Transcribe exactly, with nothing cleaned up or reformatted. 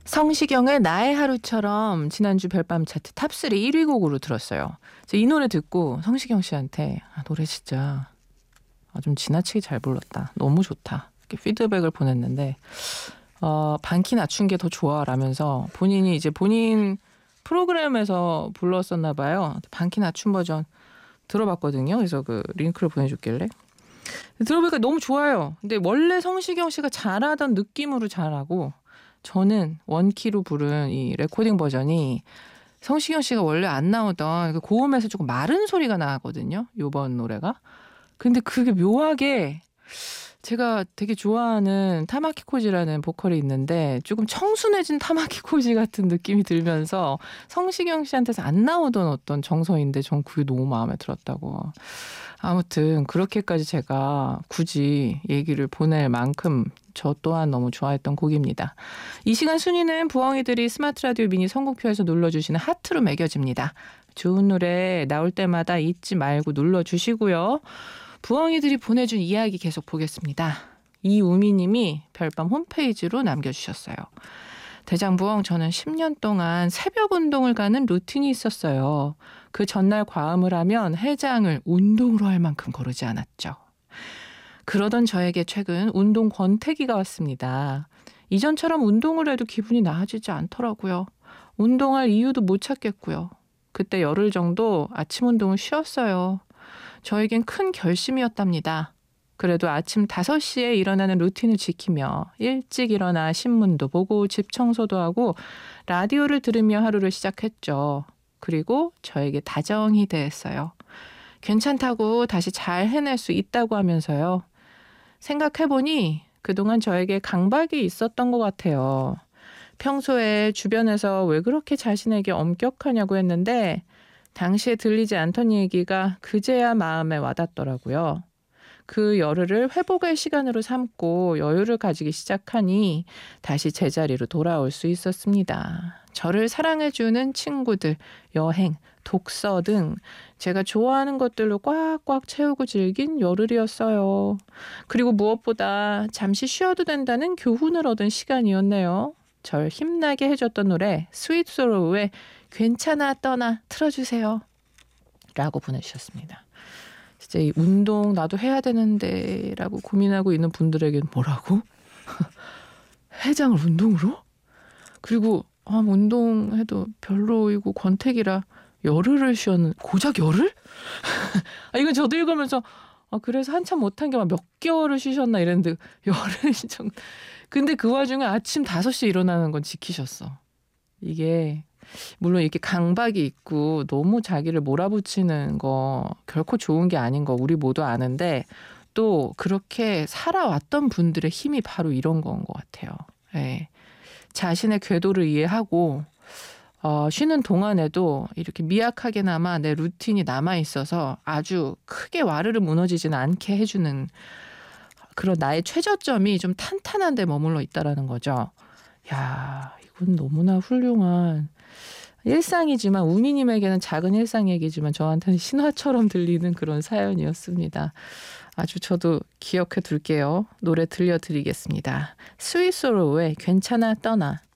성시경의 나의 하루처럼 지난주 별밤 차트 탑삼 일 위 곡으로 들었어요. 이 노래 듣고 성시경 씨한테 아, 노래 진짜 아, 좀 지나치게 잘 불렀다. 너무 좋다. 이렇게 피드백을 보냈는데 어, 반키 낮춘 게 더 좋아라면서 본인이 이제 본인 프로그램에서 불렀었나 봐요. 반키 낮춘 버전 들어봤거든요. 그래서 그 링크를 보내줬길래 들어보니까 너무 좋아요. 근데 원래 성시경 씨가 잘하던 느낌으로 잘하고 저는 원키로 부른 이 레코딩 버전이 성시경 씨가 원래 안 나오던 그 고음에서 조금 마른 소리가 나거든요. 요번 노래가. 근데 그게 묘하게 제가 되게 좋아하는 타마키 코지라는 보컬이 있는데 조금 청순해진 타마키 코지 같은 느낌이 들면서 성시경 씨한테서 안 나오던 어떤 정서인데 전 그게 너무 마음에 들었다고. 아무튼 그렇게까지 제가 굳이 얘기를 보낼 만큼 저 또한 너무 좋아했던 곡입니다. 이 시간 순위는 부엉이들이 스마트 라디오 미니 선곡표에서 눌러주시는 하트로 매겨집니다. 좋은 노래 나올 때마다 잊지 말고 눌러주시고요. 부엉이들이 보내준 이야기 계속 보겠습니다. 이우미님이 별밤 홈페이지로 남겨주셨어요. 대장부엉, 저는 십 년 동안 새벽 운동을 가는 루틴이 있었어요. 그 전날 과음을 하면 해장을 운동으로 할 만큼 거르지 않았죠. 그러던 저에게 최근 운동 권태기가 왔습니다. 이전처럼 운동을 해도 기분이 나아지지 않더라고요. 운동할 이유도 못 찾겠고요. 그때 열흘 정도 아침 운동을 쉬었어요. 저에겐 큰 결심이었답니다. 그래도 아침 다섯 시에 일어나는 루틴을 지키며 일찍 일어나 신문도 보고 집 청소도 하고 라디오를 들으며 하루를 시작했죠. 그리고 저에게 다정히 대했어요. 괜찮다고 다시 잘 해낼 수 있다고 하면서요. 생각해보니 그동안 저에게 강박이 있었던 것 같아요. 평소에 주변에서 왜 그렇게 자신에게 엄격하냐고 했는데 당시에 들리지 않던 얘기가 그제야 마음에 와닿더라고요. 그 열흘을 회복의 시간으로 삼고 여유를 가지기 시작하니 다시 제자리로 돌아올 수 있었습니다. 저를 사랑해주는 친구들, 여행, 독서 등 제가 좋아하는 것들로 꽉꽉 채우고 즐긴 열흘이었어요. 그리고 무엇보다 잠시 쉬어도 된다는 교훈을 얻은 시간이었네요. 절 힘나게 해줬던 노래 스윗 소로우의 괜찮아 떠나 틀어주세요. 라고 보내주셨습니다. 진짜 이 운동 나도 해야 되는데 라고 고민하고 있는 분들에게는 뭐라고? 해장을 운동으로? 그리고 아, 운동해도 별로이고 권태기라 열흘을 쉬었는 고작 열흘? 아, 이건 저도 읽으면서 아, 그래서 한참 못한 게 막 몇 개월을 쉬셨나 이랬는데 열흘 정도. 근데 그 와중에 아침 다섯 시에 일어나는 건 지키셨어. 이게 물론 이렇게 강박이 있고 너무 자기를 몰아붙이는 거 결코 좋은 게 아닌 거 우리 모두 아는데 또 그렇게 살아왔던 분들의 힘이 바로 이런 건 것 같아요. 네. 자신의 궤도를 이해하고 어, 쉬는 동안에도 이렇게 미약하게나마 내 루틴이 남아있어서 아주 크게 와르르 무너지지는 않게 해주는 그런 나의 최저점이 좀 탄탄한 데 머물러 있다라는 거죠. 야, 이건 너무나 훌륭한 일상이지만 우미님에게는 작은 일상 얘기지만 저한테는 신화처럼 들리는 그런 사연이었습니다. 아주 저도 기억해 둘게요. 노래 들려드리겠습니다. 스윗 소로우의 괜찮아 떠나.